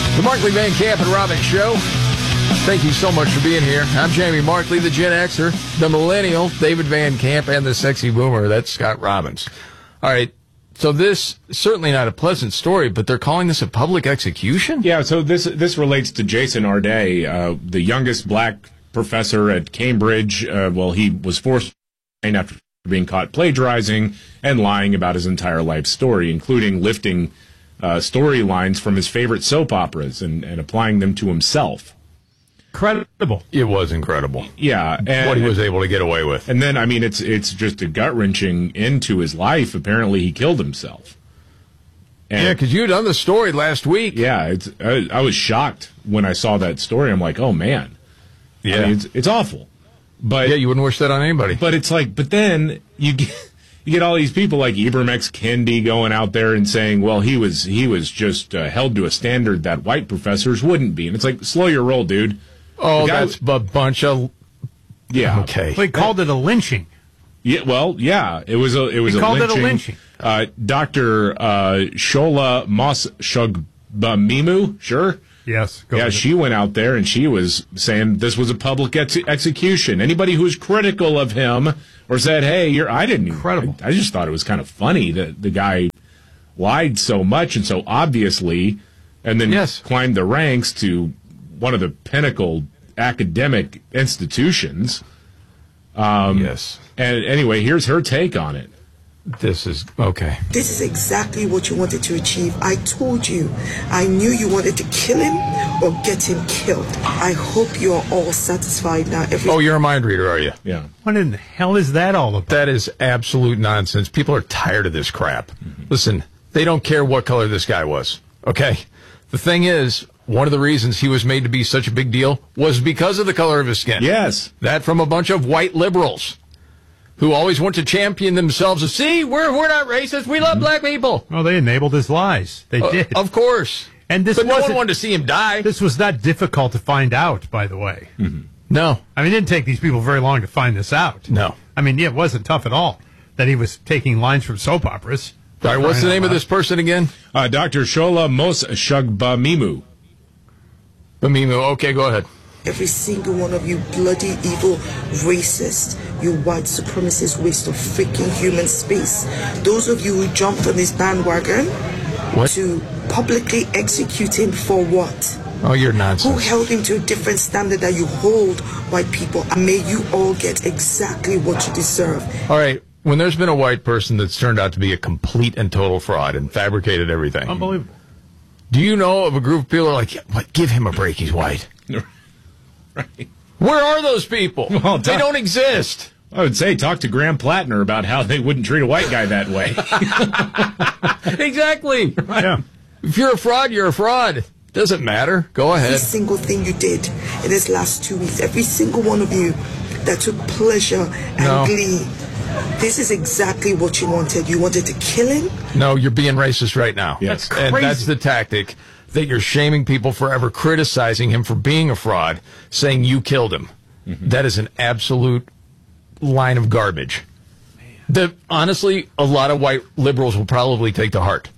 The Markley, Van Camp, and Robbins Show. Thank you so much for being here. I'm Jamie Markley, the Gen Xer, the Millennial, David Van Camp, and the Sexy Boomer. That's Scott Robbins. All right. So this, certainly not a pleasant story, but they're calling this a public execution? Yeah, so this relates to Jason Arday, the youngest black professor at Cambridge. He was forced after being caught plagiarizing and lying about his entire life story, including lifting storylines from his favorite soap operas and applying them to himself. Incredible. It was incredible. Yeah. And what he was able to get away with. And then, I mean, it's just a gut-wrenching end to his life. Apparently, he killed himself. And yeah, because you had done the story last week. Yeah, I was shocked when I saw that story. I'm like, oh, man. Yeah. I mean, it's awful. But yeah, you wouldn't wish that on anybody. But it's like, but then you get all these people like Ibram X. Kendi going out there and saying, well, he was just held to a standard that white professors wouldn't be. And it's like, slow your roll, dude. Oh, that's a bunch of... Yeah. Okay. They called it a lynching. Yeah, well, yeah. It was a lynching. Called it a lynching. Dr. Shola Mos-Shogbamimu, sure? Yes. She went out there and she was saying this was a public execution. Anybody who was critical of him or said, hey, Incredible. I just thought it was kind of funny that the guy lied so much and so obviously and then climbed the ranks to one of the pinnacle academic institutions. Yes. And anyway, here's her take on it. This is okay. This is exactly what you wanted to achieve. I told you. I knew you wanted to kill him or get him killed. I hope you are all satisfied now. You're a mind reader, are you? Yeah. What in the hell is that all about? That is absolute nonsense. People are tired of this crap. Mm-hmm. Listen, they don't care what color this guy was. Okay? The thing is, one of the reasons he was made to be such a big deal was because of the color of his skin. Yes. That from a bunch of white liberals who always want to champion themselves as, see, we're not racist. We love black people. Well, they enabled his lies. They did. Of course. And but no one wanted to see him die. This was not difficult to find out, by the way. Mm-hmm. No. I mean, it didn't take these people very long to find this out. No. I mean, it wasn't tough at all that he was taking lines from soap operas. All right, what's the name of this person again? Dr. Shola Mos-Shogbamimu. Bamimu, okay, go ahead. Every single one of you bloody, evil, racist, you white supremacist waste of freaking human space. Those of you who jumped on this bandwagon to publicly execute him for what? Oh, you're nonsense. Who held him to a different standard that you hold white people? And may you all get exactly what you deserve. All right, when there's been a white person that's turned out to be a complete and total fraud and fabricated everything. Unbelievable. Do you know of a group of people who are like, what, give him a break, he's white? Right. Where are those people? Well, they don't exist. I would say talk to Graham Plattner about how they wouldn't treat a white guy that way. Exactly. Yeah. If you're a fraud, you're a fraud. Doesn't matter. Go ahead. Every single thing you did in this last 2 weeks, every single one of you that took pleasure and glee, this is exactly what you wanted. You wanted to kill him? No, you're being racist right now. Yes. That's crazy. And that's the tactic, that you're shaming people for ever criticizing him for being a fraud, saying you killed him. Mm-hmm. That is an absolute line of garbage that, honestly, a lot of white liberals will probably take to heart.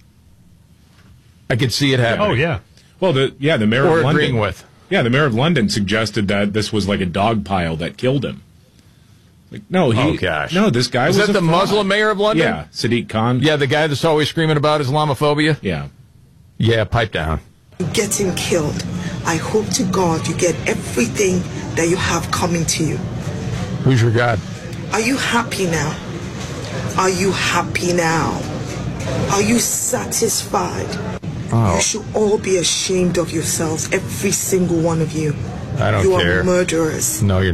I could see it happening. Oh, yeah. Well, the mayor or of London. Agreeing with. Yeah, the mayor of London suggested that this was like a dog pile that killed him. Like, no, oh, gosh. No, this guy was that a the fraud. Muslim mayor of London? Yeah, Sadiq Khan. Yeah, the guy that's always screaming about Islamophobia? Yeah. Yeah, pipe down. Get him killed. I hope to God you get everything that you have coming to you. Who's your God? Are you happy now? Are you happy now? Are you satisfied? Oh. You should all be ashamed of yourselves, every single one of you. I don't you care. You are murderers. No,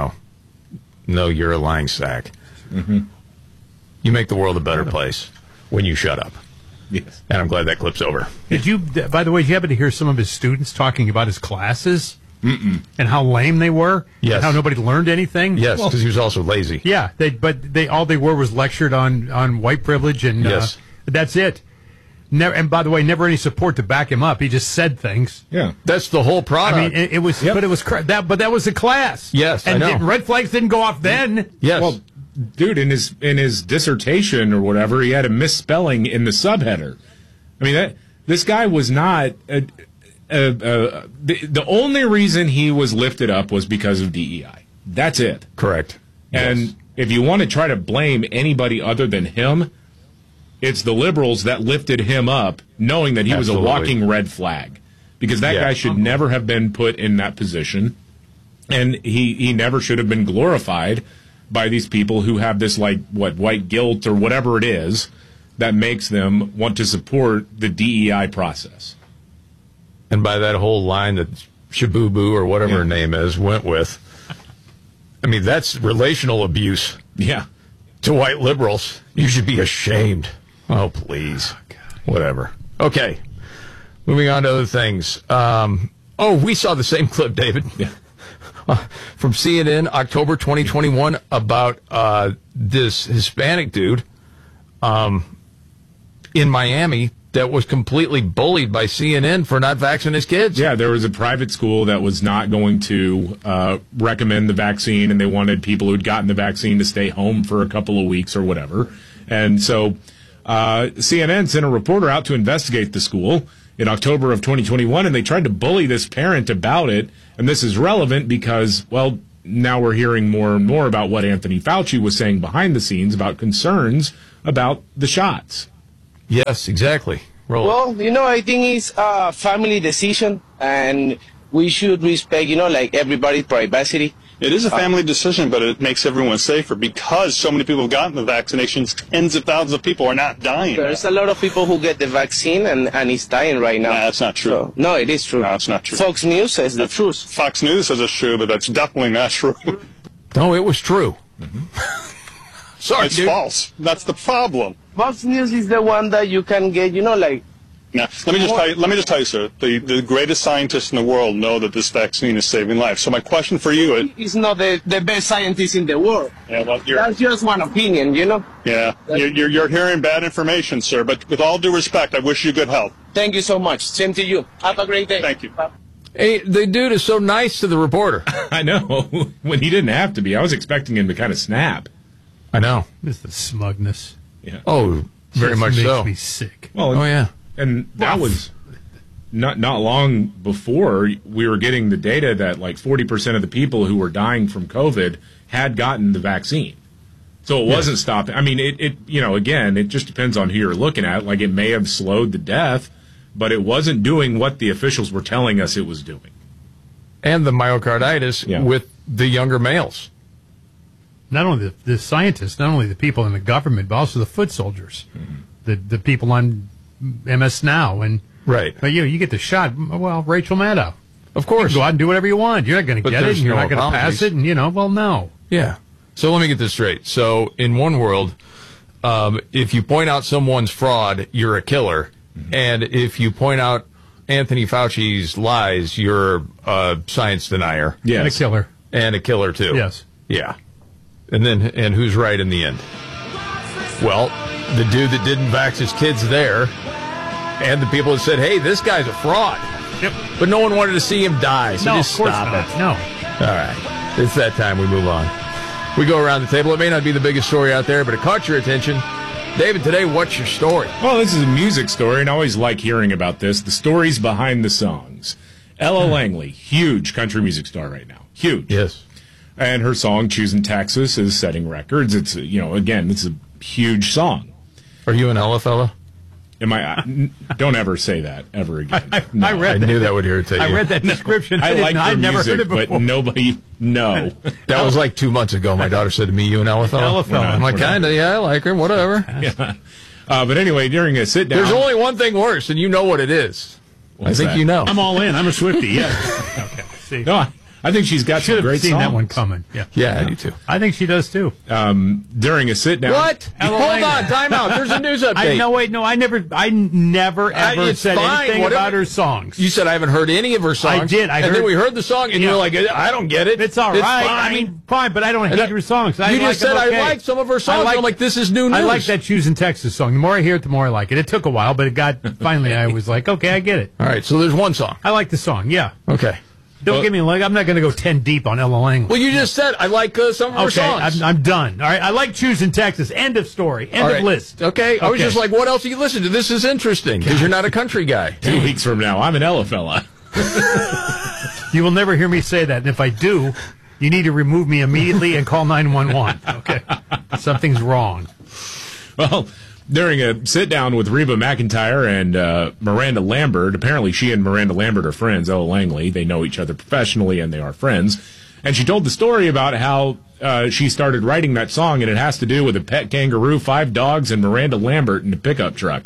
you're a lying sack. Mm-hmm. You make the world a better place when you shut up. Yes. And I'm glad that clip's over. Did you, by the way, did you happen to hear some of his students talking about his classes? Mm-mm. And how lame they were? Yes. And how nobody learned anything? Yes, because he was also lazy. Yeah, all they were was lectured on white privilege, and yes. That's it. Never, and by the way, never any support to back him up. He just said things. Yeah, that's the whole product. I mean, it was, but it was that was the class. Yes, and I know. Red flags didn't go off then. Yes. Well, dude, in his dissertation or whatever, he had a misspelling in the subheader. I mean, this guy was not a the only reason he was lifted up was because of DEI. That's it. Correct. And Yes. if you want to try to blame anybody other than him, it's the liberals that lifted him up, knowing that he Absolutely. was a walking red flag. Because that Yeah. guy should never have been put in that position, and he never should have been glorified by these people who have this, like, white guilt or whatever it is that makes them want to support the DEI process. And by that whole line that Shabubu or whatever her name is went with, I mean, that's relational abuse Yeah. to white liberals. You should be ashamed. Oh, please. Whatever. Okay. Moving on to other things. We saw the same clip, David. Yeah. From CNN, October 2021, about this Hispanic dude in Miami that was completely bullied by CNN for not vaccinating his kids. Yeah, there was a private school that was not going to recommend the vaccine, and they wanted people who'd gotten the vaccine to stay home for a couple of weeks or whatever. And so CNN sent a reporter out to investigate the school in October of 2021, and they tried to bully this parent about it. And this is relevant because, well, now we're hearing more and more about what Anthony Fauci was saying behind the scenes about concerns about the shots. Yes, exactly. Roll it. Well, I think it's a family decision, and we should respect, like everybody's privacy. It is a family decision, but it makes everyone safer because so many people have gotten the vaccinations. Tens of thousands of people are not dying. There's a lot of people who get the vaccine and it's dying right now. Nah, that's not true. So, no, it is true. No, it's not true. Fox News says the truth. Fox News says it's true, but that's definitely not true. No, it was true. Sorry, It's dude. false. That's the problem. Fox News is the one that you can get, like... Now, let me just tell you, sir. The greatest scientists in the world know that this vaccine is saving lives. So my question for you is, He's not the best scientist in the world. yeah, well, That's just one opinion, yeah, you're hearing bad information, sir. But with all due respect, I wish you good health. Thank you so much. Same to you. Have a great day. Thank you. Bye. Hey, the dude is so nice to the reporter. I know, when he didn't have to be. I was expecting him to kind of snap. I know. This is the smugness. Yeah. Oh, very Just much makes so. me sick. Well, Oh, yeah. and that was not long before we were getting the data that like 40% of the people who were dying from COVID had gotten the vaccine. So it wasn't stopping. I mean, it again, it just depends on who you're looking at. Like, it may have slowed the death, but it wasn't doing what the officials were telling us it was doing. And the myocarditis with the younger males. Not only the scientists, not only the people in the government, but also the foot soldiers, the people on MS Now, and Right. you get the shot. Well, Rachel Maddow, Of you course. can go out and do whatever you want. You're not going to But get it, there's and you're no not going to pass apologies. it, and well, no. Yeah. So let me get this straight. So in one world, if you point out someone's fraud, you're a killer. And if you point out Anthony Fauci's lies, you're a science denier. Yes. And a killer. And a killer, too. Yes. Yeah. And who's right in the end? Well, the dude that didn't vax his kids there, and the people that said, hey, this guy's a fraud. Yep. But no one wanted to see him die, so No, just of course stop not. it. No. All right. It's that time we move on. We go around the table. It may not be the biggest story out there, but it caught your attention. David, today, what's your story? Well, this is a music story, and I always like hearing about this. The stories behind the songs. Ella Langley, huge country music star right now. Huge. Yes. And her song, Choosing Texas, is setting records. It's, again, it's a huge song. Are you an Ella fella? Don't ever say that ever again. No. I read I that. knew that would irritate you. I read that description. I like I'd her never music, heard it before. but nobody, no. That was like 2 months ago. My daughter said to me, you an Ella fella? Ella fella. I'm like, We're not. kind of, yeah, I like her, whatever. Yeah. But anyway, during a sit down. There's only one thing worse, and you know what it is. What's I think that? you know. I'm all in. I'm a Swiftie. Yes. Okay. See. No, I think she's got Should some have great seen songs. that one coming. Yeah. Yeah, I do too. I think she does too. During a sit down. What? Ella Hold Langley. on, time out. There's a news update. I never ever It's said fine, anything whatever. about her songs. You said I haven't heard any of her songs. I did. and then we heard the song, and Yeah. you're like, I don't get it. It's all right. Fine. I mean, fine, but I don't hate her songs. I you like just said them okay. I like some of her songs. I'm like, this is new news. I like that Choosing Texas song. The more I hear it, the more I like it. It took a while, but it got finally. I was like, okay, I get it. All right, so there's one song. I like the song. Yeah. Okay. Don't give me like I'm not going to go 10 deep on Ella Langley. Well, you just said I like some of her Okay, songs. I'm done. All right, I like Choosing Texas. End of story. End All of right. list. Okay. I was Okay. just like, what else do you listen to? This is interesting because you're not a country guy. 2 weeks from now, I'm an Ella fella. You will never hear me say that. And if I do, you need to remove me immediately and call 911. Okay. Something's wrong. Well, during a sit-down with Reba McEntire and Miranda Lambert, apparently she and Miranda Lambert are friends, Ella Langley. They know each other professionally, and they are friends. And she told the story about how she started writing that song, and it has to do with a pet kangaroo, 5 dogs, and Miranda Lambert in a pickup truck.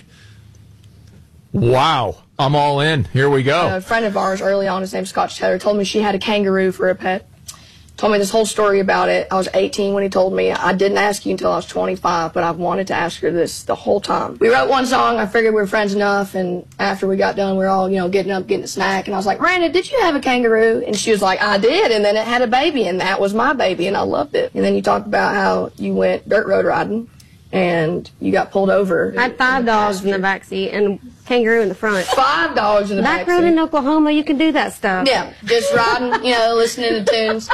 Wow. I'm all in. Here we go. A friend of ours early on, his name's Scott Taylor, told me she had a kangaroo for a pet. Told me this whole story about it. I was 18 when he told me. I didn't ask you until I was 25, but I've wanted to ask her this the whole time. We wrote one song. I figured we were friends enough, and after we got done, we were all, getting up, getting a snack, and I was like, Miranda, did you have a kangaroo? And she was like, I did, and then it had a baby, and that was my baby, and I loved it. And then you talked about how you went dirt road riding, and you got pulled over. I had 5 dogs in the backseat and a kangaroo in the front. 5 dogs in the backseat. Back road in Oklahoma, you can do that stuff. Yeah, just riding, listening to tunes.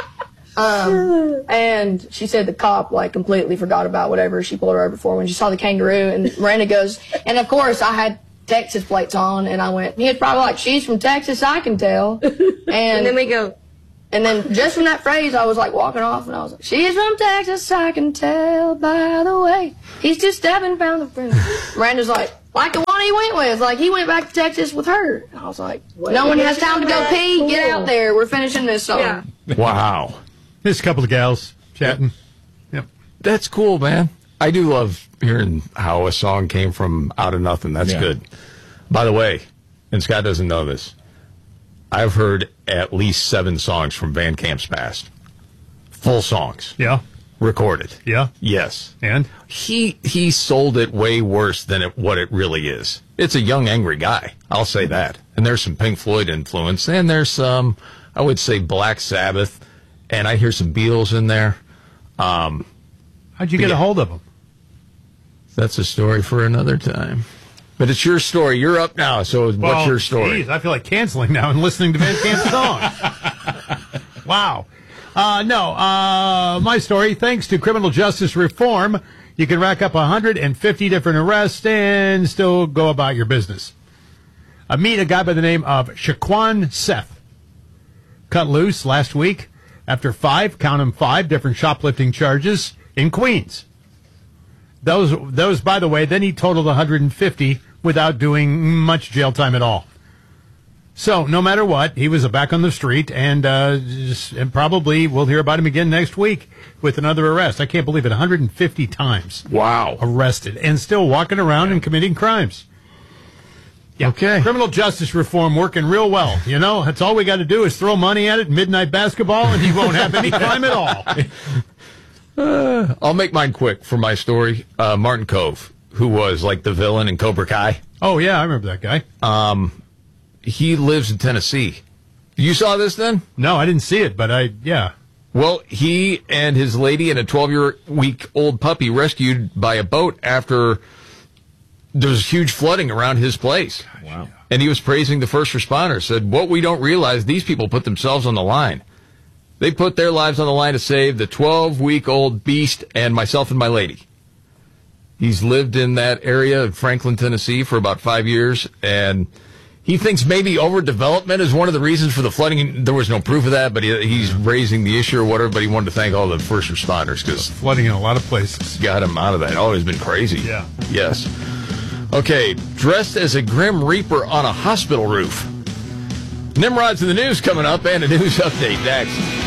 And she said the cop completely forgot about whatever she pulled her over for when she saw the kangaroo. And Miranda goes, and of course I had Texas plates on, and I went, he was probably like, she's from Texas, I can tell. And then we go. And then just from that phrase, I was walking off, and I was like, she's from Texas, I can tell by the way. He's just stepping down the front. Miranda's like the one he went with. He went back to Texas with her. And I was like, no one has time to go pee. Get out there. We're finishing this song. Yeah. Wow. There's a couple of gals chatting. Yep. That's cool, man. I do love hearing how a song came from out of nothing. That's good. By the way, and Scott doesn't know this, I've heard at least 7 songs from Van Camp's past. Full songs. Yeah. Recorded. Yeah. Yes. And? He sold it way worse than what it really is. It's a young, angry guy. I'll say that. And there's some Pink Floyd influence, and there's some, I would say, Black Sabbath. And I hear some Beatles in there. How'd you get a hold of them? That's a story for another time. But it's your story. You're up now, so what's your story? Geez, I feel like canceling now and listening to Van Camp's songs. Wow. My story, thanks to criminal justice reform, you can rack up 150 different arrests and still go about your business. Meet a guy by the name of Shaquan Seth. Cut loose last week after 5 different shoplifting charges in Queens. Those, by the way, then he totaled 150 without doing much jail time at all. So, no matter what, he was back on the street, and probably we'll hear about him again next week with another arrest. I can't believe it, 150 times. Wow. Arrested, and still walking around and committing crimes. Yeah. Okay. Criminal justice reform working real well. That's all we got to do is throw money at it, midnight basketball, and he won't have any crime at all. I'll make mine quick for my story. Martin Kove, who was the villain in Cobra Kai. Oh, yeah, I remember that guy. He lives in Tennessee. You saw this then? No, I didn't see it, but yeah. Well, he and his lady and a 12-week-old puppy rescued by a boat after there was huge flooding around his place. Wow. And he was praising the first responders, said, what we don't realize, these people put themselves on the line. They put their lives on the line to save the 12-week-old beast and myself and my lady. He's lived in that area of Franklin, Tennessee for about 5 years, and he thinks maybe overdevelopment is one of the reasons for the flooding. There was no proof of that, but he's raising the issue or whatever, but he wanted to thank all the first responders because flooding in a lot of places got him out of that. Oh, it's been crazy. Yeah. Yes. Okay, dressed as a Grim Reaper on a hospital roof. Nimrod's in the news coming up and a news update next.